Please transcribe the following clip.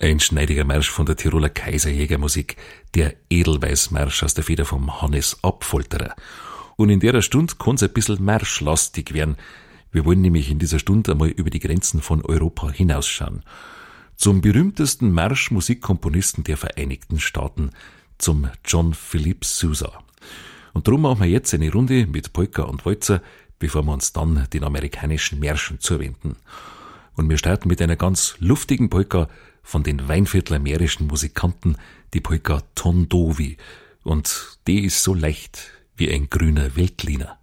Ein schneidiger Marsch von der Tiroler Kaiserjägermusik, der Edelweißmarsch aus der Feder vom Hannes Abfolterer. Und in der Stunde kann's ein bisschen marschlastig werden. Wir wollen nämlich in dieser Stunde einmal über die Grenzen von Europa hinausschauen. Zum berühmtesten Marschmusikkomponisten der Vereinigten Staaten, zum John Philip Sousa. Und darum machen wir jetzt eine Runde mit Polka und Walzer, bevor wir uns dann den amerikanischen Märschen zuwenden. Und wir starten mit einer ganz luftigen Polka von den Weinviertler mährischen Musikanten, die Polka Tondowi. Und die ist so leicht wie ein grüner Veltliner.